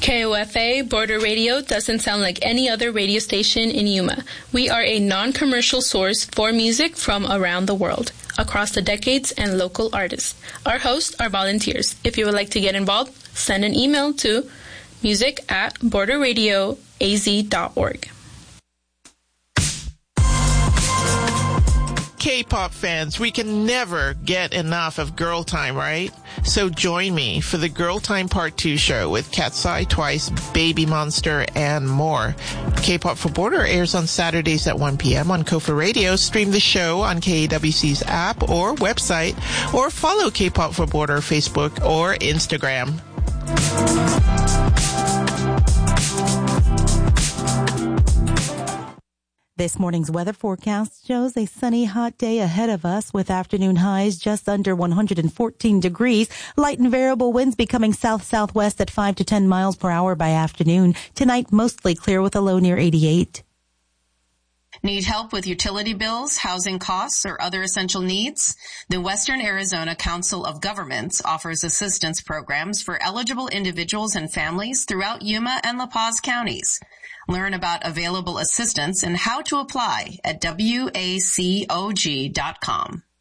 KOFA Border Radio doesn't sound like any other radio station in Yuma. We are a non-commercial source for music from around the world, across the decades and local artists. Our hosts are volunteers. If you would like to get involved, send an email to music@borderradioaz.org. K-pop fans, we can never get enough of Girl Time, right? So join me for the Girl Time Part 2 show with Katsai Twice, Baby Monster, and more. K-pop for Border airs on Saturdays at 1 p.m. on Kofa Radio. Stream the show on KAWC's app or website, or follow K-pop for Border Facebook or Instagram. This morning's weather forecast shows a sunny, hot day ahead of us with afternoon highs just under 114 degrees. Light and variable winds becoming south-southwest at 5 to 10 miles per hour by afternoon. Tonight, mostly clear with a low near 88. Need help with utility bills, housing costs, or other essential needs? The Western Arizona Council of Governments offers assistance programs for eligible individuals and families throughout Yuma and La Paz counties. Learn about available assistance and how to apply at wacog.com.